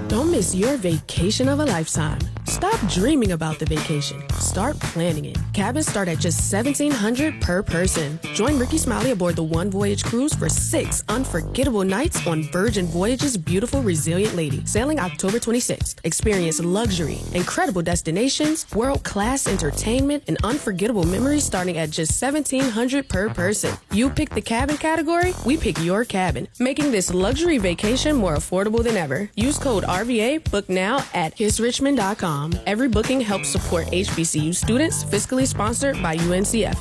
Don't miss your vacation of a lifetime. Stop dreaming about the vacation. Start planning it. Cabins start at just $1,700 per person. Join Ricky Smiley aboard the One Voyage cruise for 6 unforgettable nights on Virgin Voyage's beautiful Resilient Lady, sailing October 26th. Experience luxury, incredible destinations, world-class entertainment, and unforgettable memories starting at just $1,700 per person. You pick the cabin category, we pick your cabin, making this luxury vacation more affordable than ever. Use code RVA, book now at kissrichmond.com. Every booking helps support HBCU students, fiscally sponsored by UNCF.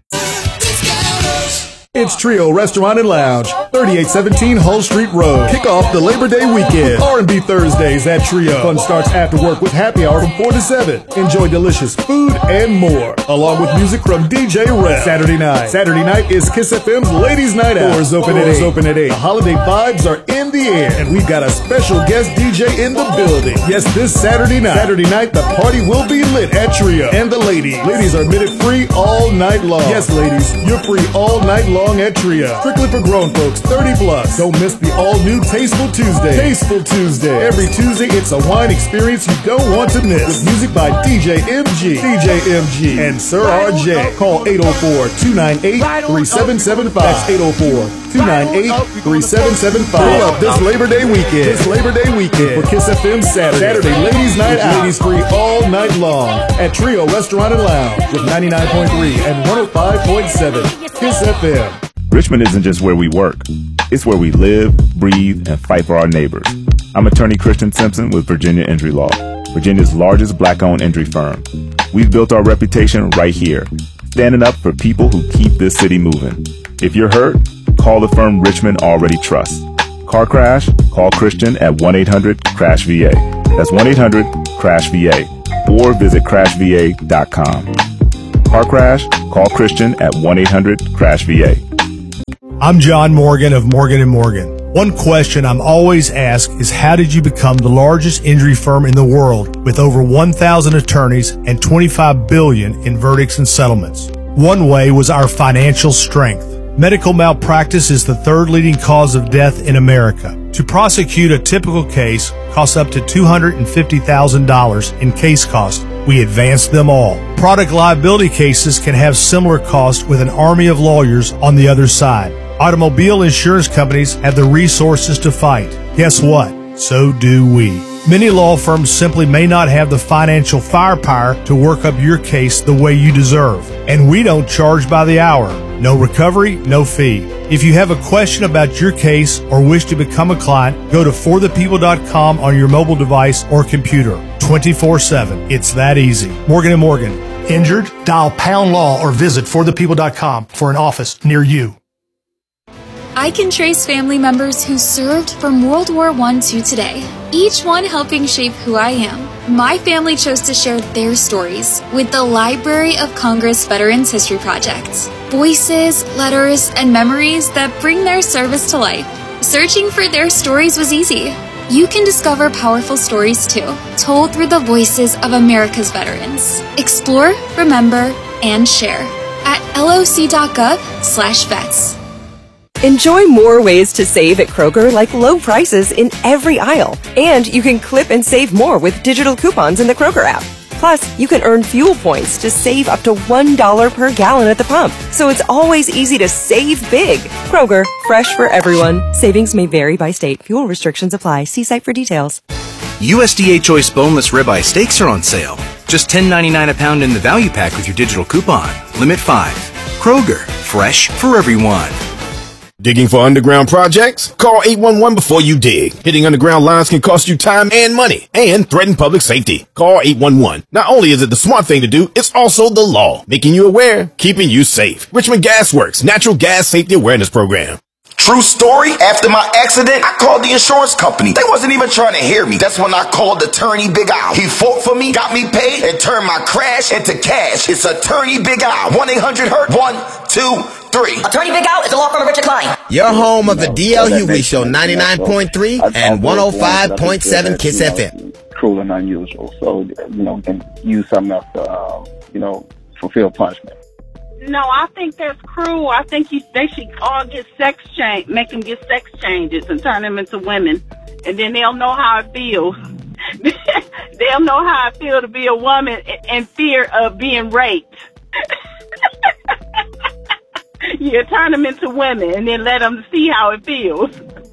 It's Trio Restaurant and Lounge, 3817 Hull Street Road. Kick off the Labor Day weekend. R&B Thursdays at Trio. Fun starts after work with happy hour from 4 to 7. Enjoy delicious food and more, along with music from DJ Red. Saturday night is Kiss FM's Ladies Night Out. Doors open at 8. The holiday vibes are in the air, and we've got a special guest DJ in the building. Yes, this Saturday night, the party will be lit at Trio. And the ladies are admitted free all night long. Yes, ladies, you're free all night long at Trio. Strictly for grown folks, 30 plus. Don't miss the all-new Tasteful Tuesday. Every Tuesday, it's a wine experience you don't want to miss. With music by DJ MG and Sir RJ. Call 804-298-3775. That's 804-298-3775. Pull up this Labor Day weekend. For Kiss FM Saturday Ladies Night Out. Ladies free all night long at Trio Restaurant and Lounge with 99.3 and 105.7 Kiss FM. Richmond isn't just where we work. It's where we live, breathe, and fight for our neighbors. I'm attorney Christian Simpson with Virginia Injury Law, Virginia's largest black-owned injury firm. We've built our reputation right here, standing up for people who keep this city moving. If you're hurt, call the firm Richmond already trusts. Car crash? Call Christian at 1-800-CRASH-VA. That's 1-800-CRASH-VA. Or visit crashva.com. Car crash? Call Christian at 1-800-CRASH-VA. I'm John Morgan of Morgan & Morgan. One question I'm always asked is, how did you become the largest injury firm in the world with over 1,000 attorneys and $25 billion in verdicts and settlements? One way was our financial strength. Medical malpractice is the third leading cause of death in America. To prosecute a typical case costs up to $250,000 in case costs. We advance them all. Product liability cases can have similar costs with an army of lawyers on the other side. Automobile insurance companies have the resources to fight. Guess what? So do we. Many law firms simply may not have the financial firepower to work up your case the way you deserve. And we don't charge by the hour. No recovery, no fee. If you have a question about your case or wish to become a client, go to forthepeople.com on your mobile device or computer. 24/7. It's that easy. Morgan & Morgan. Injured? Dial pound law or visit forthepeople.com for an office near you. I can trace family members who served from World War I to today, each one helping shape who I am. My family chose to share their stories with the Library of Congress Veterans History Project. Voices, letters, and memories that bring their service to life. Searching for their stories was easy. You can discover powerful stories too, told through the voices of America's veterans. Explore, remember, and share at loc.gov/vets. Enjoy more ways to save at Kroger, like low prices in every aisle. And you can clip and save more with digital coupons in the Kroger app. Plus, you can earn fuel points to save up to $1 per gallon at the pump. So it's always easy to save big. Kroger, fresh for everyone. Savings may vary by state. Fuel restrictions apply. See site for details. USDA Choice Boneless Ribeye Steaks are on sale. Just $10.99 a pound in the value pack with your digital coupon. Limit 5. Kroger, fresh for everyone. Digging for underground projects? Call 811 before you dig. Hitting underground lines can cost you time and money and threaten public safety. Call 811. Not only is it the smart thing to do, it's also the law, making you aware, keeping you safe. Richmond Gas Works, Natural Gas Safety Awareness Program. True story, after my accident, I called the insurance company. They wasn't even trying to hear me. That's when I called attorney Big Al. He fought for me, got me paid, and turned my crash into cash. It's attorney Big Al. 1-800-HURT. 1, 2, 3. Attorney Big Al is a law firm of Richard Klein. Your home of the D.L. Huey Show, 99.3 and 105.7 Kiss FM. Cruel and unusual. So, we can use something else to, fulfill punishment. No, I think that's cruel. I think they should all get make them get sex changes and turn them into women. And then they'll know how it feels. They'll know how it feels to be a woman in fear of being raped. Yeah, turn them into women and then let them see how it feels.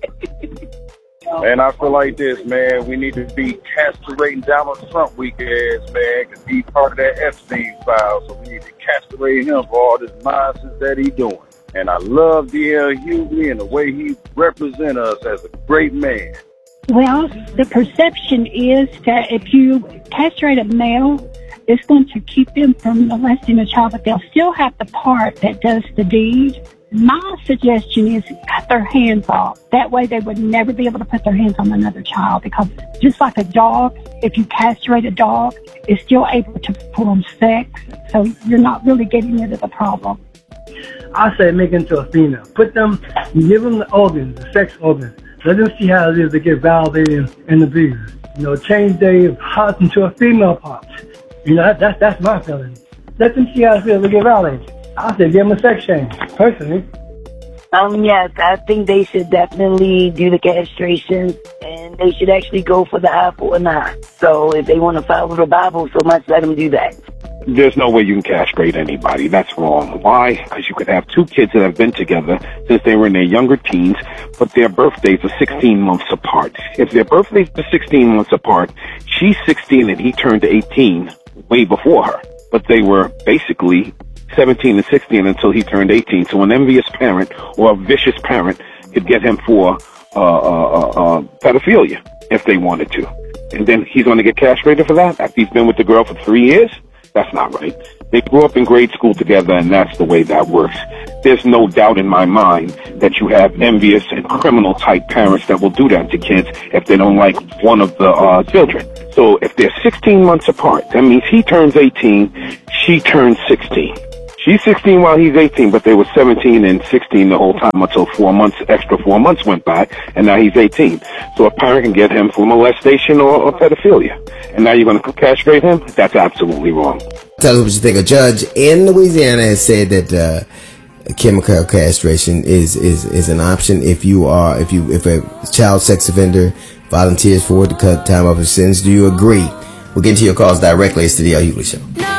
Man, I feel like this, man. We need to be castrating Donald Trump weak ass, man, because he's part of that Epstein file. So we need to castrate him for all this nonsense that he's doing. And I love D.L. Hughley and the way he represents us as a great man. Well, the perception is that if you castrate a male, it's going to keep them from molesting a child, but they'll still have the part that does the deed. My suggestion is cut their hands off. That way they would never be able to put their hands on another child, because just like a dog, if you castrate a dog, it's still able to perform sex. So you're not really getting rid of the problem. I say make it into a female. Give them the organs, the sex organs. Let them see how it is to get validated and abused. Change their parts into a female part. That's my feeling. Let them see how it feels to get validated. I say give them a sex change, personally. Yes, I think they should definitely do the castration, and they should actually go for the eye for an eye. So if they want to follow the Bible so much, let them do that. There's no way you can castrate anybody. That's wrong. Why? Because you could have two kids that have been together since they were in their younger teens, but their birthdays are 16 months apart. If their birthdays are 16 months apart, she's 16 and he turned 18 way before her. But they were basically 17 and 16 until he turned 18. So an envious parent or a vicious parent could get him for pedophilia if they wanted to. And then he's going to get castrated for that after he's been with the girl for 3 years? That's not right. They grew up in grade school together, and that's the way that works. There's no doubt in my mind that you have envious and criminal-type parents that will do that to kids if they don't like one of the children. So if they're 16 months apart, that means he turns 18, she turns 16. She's 16 while he's 18, but they were 17 and 16 the whole time until 4 months went by, and now he's 18. So a parent can get him for molestation or pedophilia. And now you're going to castrate him? That's absolutely wrong. Tell us what you think. A judge in Louisiana has said that chemical castration is an option if a child sex offender volunteers for it to cut time off his sentence. Do you agree? We'll get into your calls directly. It's the D.L. Hughley Show.